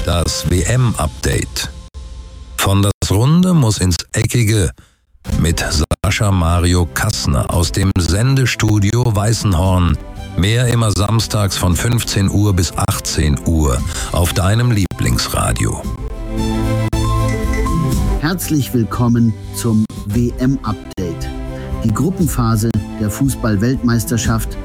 Das WM-Update. Von das Runde muss ins Eckige mit Sascha Mario Kassner aus dem Sendestudio Weißenhorn. Mehr immer samstags von 15 Uhr bis 18 Uhr auf deinem Lieblingsradio. Herzlich willkommen zum WM-Update. Die Gruppenphase der Fußball-Weltmeisterschaft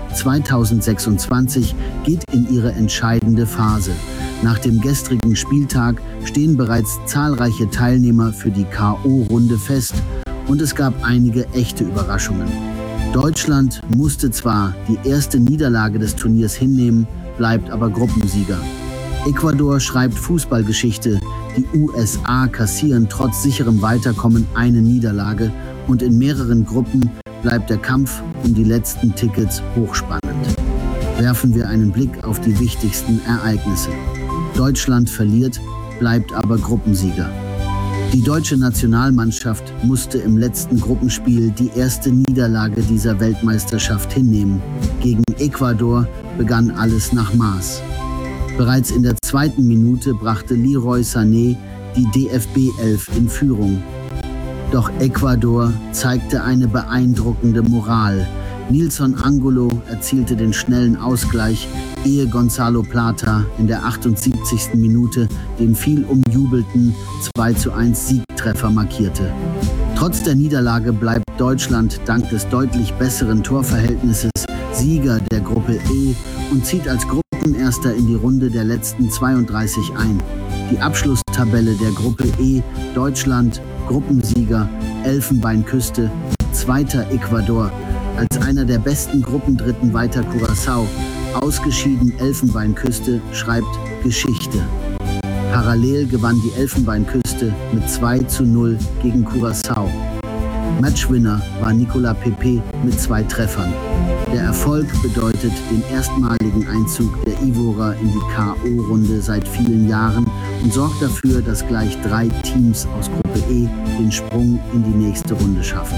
2026 geht in ihre entscheidende Phase. Nach dem gestrigen Spieltag stehen bereits zahlreiche Teilnehmer für die K.O.-Runde fest und es gab einige echte Überraschungen. Deutschland musste zwar die erste Niederlage des Turniers hinnehmen, bleibt aber Gruppensieger. Ecuador schreibt Fußballgeschichte, die USA kassieren trotz sicherem Weiterkommen eine Niederlage und in mehreren Gruppen bleibt der Kampf um die letzten Tickets hochspannend. Werfen wir einen Blick auf die wichtigsten Ereignisse. Deutschland verliert, bleibt aber Gruppensieger. Die deutsche Nationalmannschaft musste im letzten Gruppenspiel die erste Niederlage dieser Weltmeisterschaft hinnehmen. Gegen Ecuador begann alles nach Maß. Bereits in der 2. Minute brachte Leroy Sané die DFB-11 in Führung. Doch Ecuador zeigte eine beeindruckende Moral. Nilson Angulo erzielte den schnellen Ausgleich, ehe Gonzalo Plata in der 78. Minute den viel umjubelten 2:1 Siegtreffer markierte. Trotz der Niederlage bleibt Deutschland dank des deutlich besseren Torverhältnisses Sieger der Gruppe E und zieht als Gruppenerster in die Runde der letzten 32 ein. Die Abschlusstabelle der Gruppe E: Deutschland, Gruppensieger, Elfenbeinküste, zweiter Ecuador, als einer der besten Gruppendritten weiter Curaçao, ausgeschieden Elfenbeinküste, schreibt Geschichte. Parallel gewann die Elfenbeinküste mit 2:0 gegen Curaçao. Matchwinner war Nicolas Pepe mit 2 Treffern. Der Erfolg bedeutet den erstmaligen Einzug der Ivorer in die K.O.-Runde seit vielen Jahren und sorgt dafür, dass gleich 3 Teams aus Gruppe E den Sprung in die nächste Runde schaffen.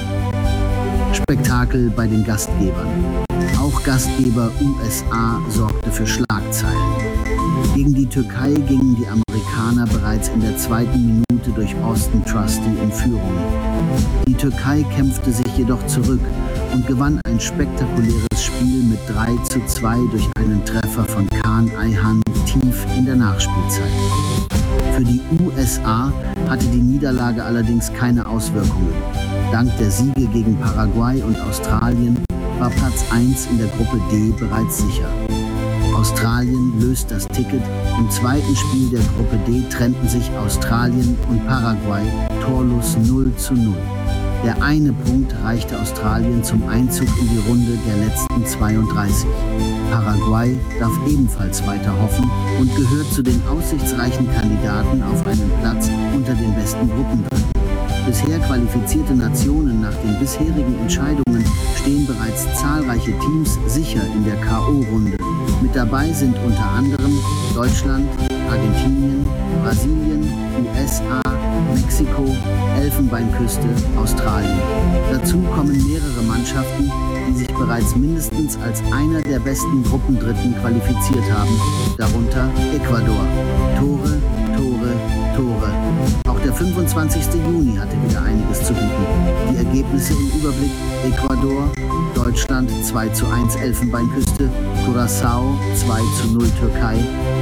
Spektakel bei den Gastgebern. Auch Gastgeber USA sorgte für Schlagzeilen. Gegen die Türkei gingen die Amerikaner bereits in der 2. Minute durch Austin Trusty in Führung. Die Türkei kämpfte sich jedoch zurück und gewann ein spektakuläres Spiel mit 3:2 durch einen Treffer von Kaan Ayhan tief in der Nachspielzeit. Für die USA hatte die Niederlage allerdings keine Auswirkungen. Dank der Siege gegen Paraguay und Australien war Platz 1 in der Gruppe D bereits sicher. Australien löst das Ticket. Im zweiten Spiel der Gruppe D trennten sich Australien und Paraguay torlos 0:0. Der eine Punkt reichte Australien zum Einzug in die Runde der letzten 32. Paraguay darf ebenfalls weiter hoffen und gehört zu den aussichtsreichen Kandidaten auf einen Platz unter den besten Gruppendritten. Bisher qualifizierte Nationen nach den bisherigen Entscheidungen stehen bereits zahlreiche Teams sicher in der K.O.-Runde. Mit dabei sind unter anderem Deutschland, Argentinien, Brasilien, USA, Mexiko, Elfenbeinküste, Australien. Dazu kommen mehrere Mannschaften, die sich bereits mindestens als einer der besten Gruppendritten qualifiziert haben, darunter Ecuador. Tore, Tore, Tore. Auch der 25. Juni hatte wieder einiges zu bieten. Die Ergebnisse im Überblick: Ecuador, Deutschland 2:1 Elfenbeinküste, Curaçao 2:0 Türkei,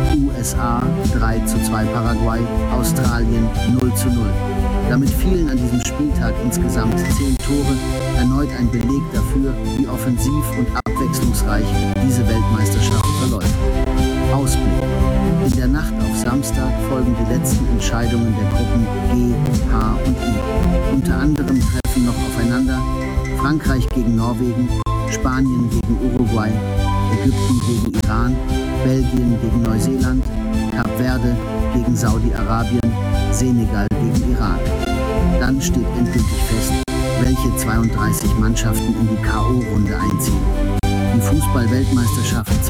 USA 3:2 Paraguay, Australien 0:0. Damit fielen an diesem Spieltag insgesamt 10 Tore, erneut ein Beleg dafür, wie offensiv und abwechslungsreich diese Weltmeisterschaft verläuft. Ausblick. In der Nacht auf Samstag folgen die letzten Entscheidungen der Gruppen G, H und I. Unter anderem treffen noch aufeinander Frankreich gegen Norwegen, Spanien gegen Uruguay, Ägypten gegen Iran, Belgien gegen Neuseeland, Kap Verde gegen Saudi-Arabien, Senegal gegen Irak. Dann steht endgültig fest, welche 32 Mannschaften in die K.O.-Runde einziehen. Die Fußball-Weltmeisterschaft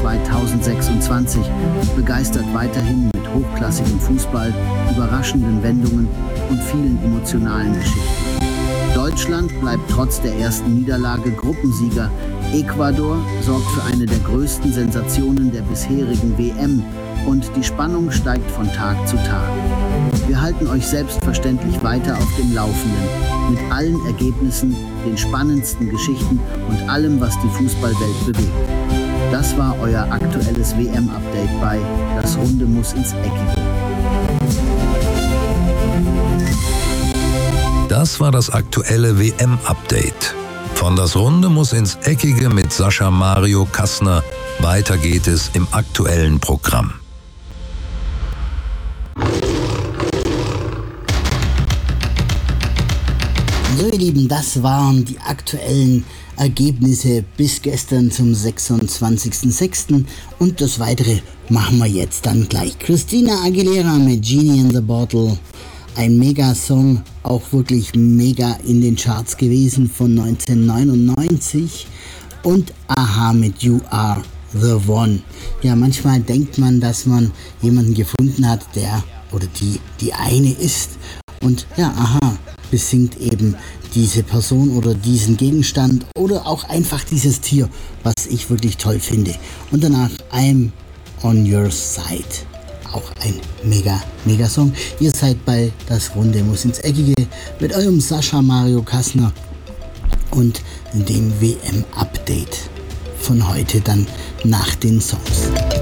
2026 begeistert weiterhin mit hochklassigem Fußball, überraschenden Wendungen und vielen emotionalen Geschichten. Deutschland bleibt trotz der ersten Niederlage Gruppensieger. Ecuador sorgt für eine der größten Sensationen der bisherigen WM und die Spannung steigt von Tag zu Tag. Wir halten euch selbstverständlich weiter auf dem Laufenden mit allen Ergebnissen, den spannendsten Geschichten und allem, was die Fußballwelt bewegt. Das war euer aktuelles WM-Update bei Das Runde muss ins Eckige. Das war das aktuelle WM-Update. Von Das Runde muss ins Eckige mit Sascha Mario Kassner. Weiter geht es im aktuellen Programm. So ihr Lieben, das waren die aktuellen Ergebnisse bis gestern zum 26.06. und das Weitere machen wir jetzt dann gleich. Christina Aguilera mit Genie in the Bottle, ein Mega-Song, auch wirklich mega in den Charts gewesen von 1999, und a-ha mit You Are the One. Ja, manchmal denkt man, dass man jemanden gefunden hat, der oder die eine ist, und ja, a-ha besingt eben diese Person oder diesen Gegenstand oder auch einfach dieses Tier, was ich wirklich toll finde. Und danach I'm on Your Side. Auch ein mega Song. Ihr seid bei Das Runde muss ins Eckige mit eurem Sascha Mario Kassner und dem WM-Update von heute dann nach den Songs.